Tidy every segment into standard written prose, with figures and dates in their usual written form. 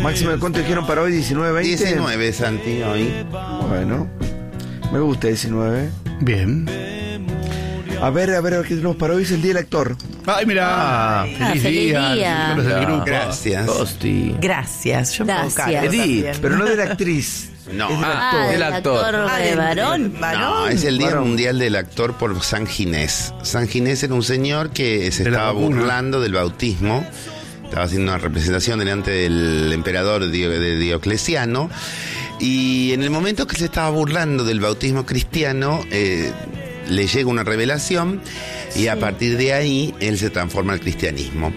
Máximo de cuánto dijeron para hoy, 19, 20. 19, Santi, hoy. Bueno, me gusta 19. Bien. A ver, ¿qué tenemos para hoy? Es el Día del Actor. Ay, mira. feliz día. Los del grupo. Gracias. Hosti. Gracias. Yo me hago Gracias. cargo Edith. también. Pero no de la actriz. No. Es del actor. del del actor. actor de varón. No, es el Día Varón. Mundial del Actor por San Ginés. San Ginés era un señor que se De la estaba vacuna. burlando del bautismo. Estaba haciendo una representación delante del emperador de Diocleciano. Y en el momento que se estaba burlando del bautismo cristiano, le llega una revelación y a partir de ahí él se transforma al cristianismo.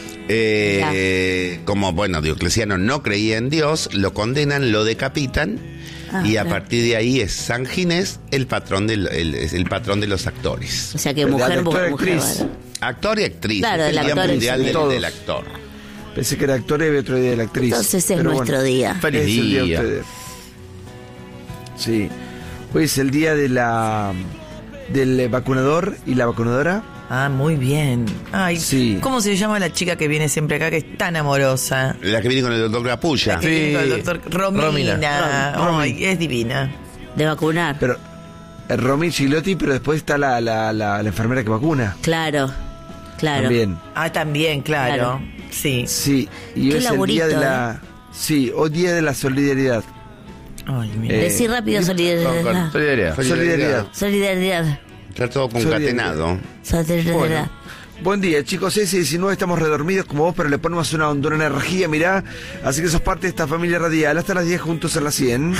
Como, bueno, Diocleciano no creía en Dios, lo condenan, lo decapitan. Y a partir de ahí es San Ginés el patrón el patrón de los actores. O sea que El mujer, actor, mujer, actriz. varón. Actor y actriz. Claro, es el el Día actor es Mundial el- todos. del Actor. Pensé que era actor y había otro día de la actriz. Entonces es Pero nuestro bueno, día. Feliz es el día de día. ustedes. Sí. Hoy es el día de del vacunador y la vacunadora. Ah, muy bien. Ay, Sí. ¿cómo se llama la chica que viene siempre acá, que es tan amorosa? La que viene con el doctor Capulla. Que viene con el doctor Romina. Romina. Ay, es divina. De vacunar. Pero Romy Chilotti, pero después está la enfermera que vacuna. Claro. También. Ah, también, claro. Claro. Sí. Sí. Y Qué hoy es el día de laburito, la. Sí, hoy día de la solidaridad. Ay, mira. Decir rápido solidaridad. Solidaridad. Solidaridad. Solidaridad. Está todo concatenado. Solidaridad. Bueno. Buen día, chicos. Ese 19 estamos redormidos como vos, pero le ponemos una energía, mirá. Así que sos parte de esta familia radial. Hasta las 10 juntos a las 100.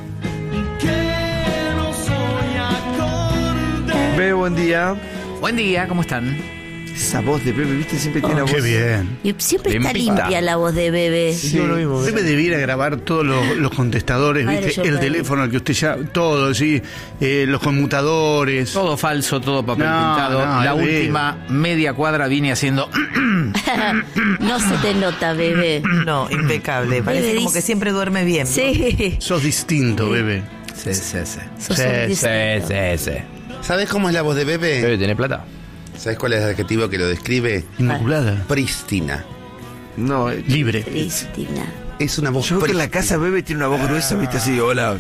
Bebe, buen día. Buen día, ¿cómo están? Esa voz de Bebe, viste, siempre tiene la voz. Qué bien. Y siempre está Limpita. limpia la voz de Bebe. Sí. Debe debiera grabar todos los contestadores, Madre, ¿viste? yo El perdí. teléfono al que usted ya. Todo, sí. Los conmutadores. Todo falso, todo papel No, pintado. no, La es Bebe. última media cuadra viene haciendo. No se te nota, Bebe. No, impecable. Parece Bebe como dice- que siempre duerme bien. Sí. Sos distinto, bebé. Sí, sí, sí. Sos Sí, un Sí, distinto. sí, sí. ¿Sabes cómo es la voz de Bebe? Bebe, ¿tenés plata? ¿Sabes cuál es el adjetivo que lo describe? Inmaculada. Prístina. No, Libre. Cristina. Es una voz yo creo que en la prístina. casa Bebe tiene una voz gruesa, viste, así, hola.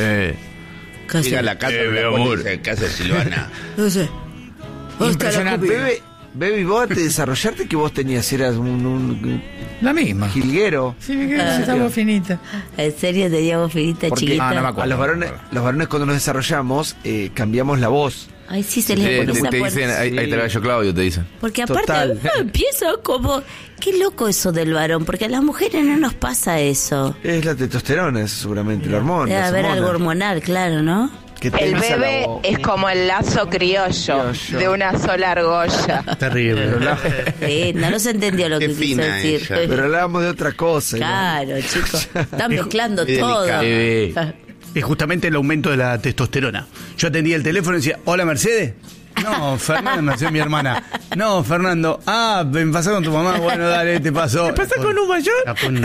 Casi. Llega a la casa Bebe, de la amor. dice, casa de Silvana. No sé. Impresionante. Bebe, y vos antes de desarrollarte, que vos tenías? Eras un La misma. jilguero. Sí, esa voz finita. En serio, teníamos finita Porque chiquita. no me a acuerdo. los varones cuando nos desarrollamos, cambiamos la voz. Ay, sí, se les pone esa te puerta. dicen, ahí te yo Claudio, te dicen. Porque aparte Total. uno empieza como... Qué loco eso del varón, porque a las mujeres no nos pasa eso. Es la testosterona, eso seguramente, la hormona. Debe las haber hormonas. algo hormonal, claro, ¿no? Que te El pasa la bebé voz. es como el lazo criollo de una sola argolla. Terrible. Sí, no se entendió lo Qué que quiso fina decir. ella. Pero hablábamos de otra cosa. ¿no? Claro, chicos. Están mezclando muy todo. delicado. Bebé. Es justamente el aumento de la testosterona. Yo atendía el teléfono y decía, hola Mercedes. No, Fernanda, Mercedes, mi hermana. No, Fernando. Ah, ven, pasá con tu mamá. Bueno, dale, te paso. ¿Te pasa con un mayor? Tengo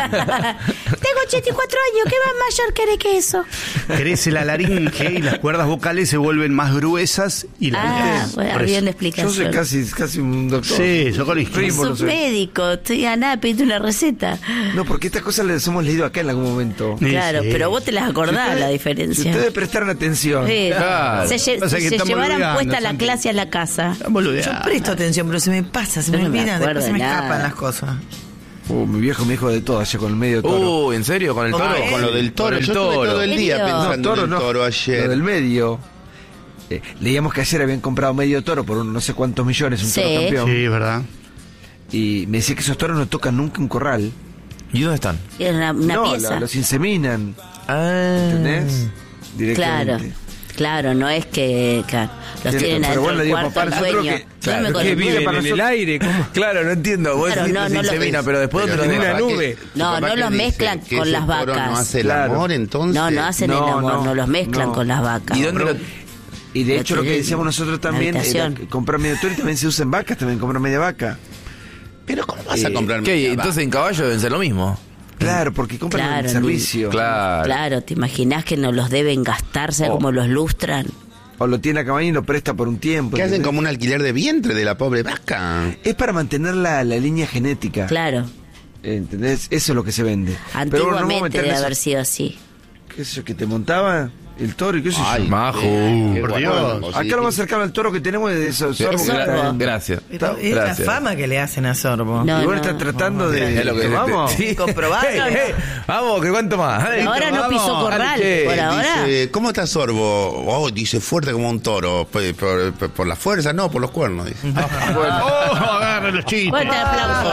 84 años, ¿qué más mayor querés que eso? Crece la laringe y las cuerdas vocales se vuelven más gruesas y la Ah, bueno, por eso. bien Yo la explicación. soy casi un doctor. Sí, socorrista. Primo, no Sos sé. médico, estoy a nada, pediste una receta. No, porque estas cosas las hemos leído acá en algún momento. Sí, Claro, sí. pero vos te las acordás, Si la Si diferencia. ustedes prestaron atención. Sí, Claro. se, Pasa que se estamos llevaran olvidando, puesta la Santi. clase a la casa. Yo presto atención, pero se me pasa, se Yo me no me olvidan, acuerdo después se me de nada. escapan las cosas. Mi viejo me dijo de todo allá con el medio toro. ¿En serio? ¿Con el toro? Con lo del toro. Con el Yo estuve toro. todo el día ¿En serio? pensando toro en el toro Lo ayer. del medio. Leíamos que ayer habían comprado medio toro por no sé cuántos millones, un Sí. toro campeón. Sí, ¿verdad? Y me decía que esos toros no tocan nunca un corral. ¿Y dónde están? Es una no, pieza. los inseminan. Ah. ¿Entendés? Claro, Directamente. claro, no es que claro, los Sí, tienen pero adentro bueno, del digo, cuarto papá, el nosotros dueño. que- Duerme claro, con que el vive dueño. para en el nosotros- aire. ¿Cómo? Claro, no entiendo. Vos Claro, decís, no los lo insemina, ves. pero después Pero te lo en dejan. una nube. No, no los mezclan con las vacas. No hace el Claro. amor, entonces. No, no hacen el No, amor, no los mezclan no. con las vacas. ¿Y dónde lo.? Y de Lo hecho lo que tienen decíamos nosotros en la también era habitación. que comprar medio toro y también se usa en vacas, también comprar media vaca. Pero ¿cómo vas a comprar ¿Qué? media Entonces en caballo deben ser lo mismo. Claro, porque compran Claro, el servicio. Claro. Claro, ¿te imaginás que no los deben gastarse Oh. como los lustran? O lo tiene a cabaña y lo presta por un tiempo. Que hacen ¿entendés? como un alquiler de vientre de la pobre vaca. Es para mantener la línea genética. Claro. ¿Entendés? Eso es lo que se vende. Antiguamente bueno, no vamos a meter en debe eso. haber sido así. ¿Qué es eso que te montaba? El toro y qué sé yo. Ay, Majo. qué Por guapo, Dios. sí. Acá lo más cercano al toro que tenemos es de esos sorbos. Es sorbo. Gracias. Pero es la Gracias. fama que le hacen a Sorbo. No, Y vos no. estás tratando de... Es lo que ¿Vamos? Sí. Comprobarlo, ¿no? Vamos, que cuánto más. Dale, Ahora no vamos. pisó corral. Dale, che. Por ahora. Dice, ¿cómo está Sorbo? Oh, dice fuerte como un toro. ¿Por la fuerza? No, por los cuernos. Dice. ¡Oh, agarra los chistes! Fuerte aplauso.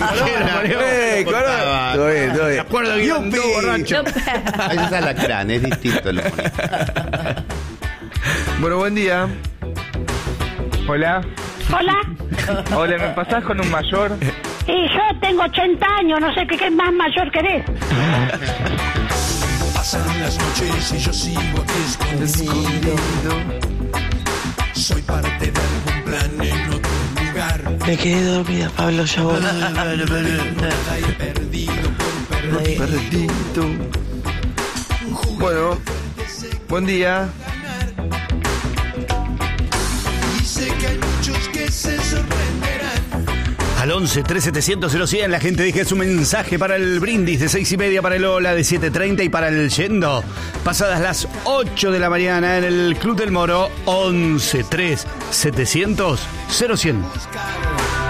Corona. Todo bien, todo De bien. acuerdo que ¡Yupi! andó borracho. Ahí está la crán, es distinto el humor. Bueno, buen día. Hola. Hola, Hola, ¿me pasás con un mayor? y yo tengo 80 años, no sé qué más mayor querés. Pasan las noches y yo sigo escondido. Soy parte de algún plan en otro lugar. Me quedé dormida, Pablo, ya voy. Nada he perdido por perder. Perrito. Bueno, buen día. Y sé que hay muchos que se sorprenderán. Al 11 3700 0100 la gente deja su mensaje para el brindis de 6:30 para el Hola, de 7:30 y para el Yendo. Pasadas las 8 de la mañana en el Club del Moro. 11 3700 0100.